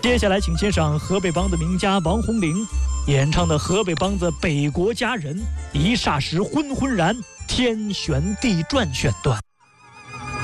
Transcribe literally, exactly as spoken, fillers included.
接下来，请欣赏河北梆子名家王洪龄演唱的河北梆子《北国佳人》，一霎时昏昏然，天旋地转选段。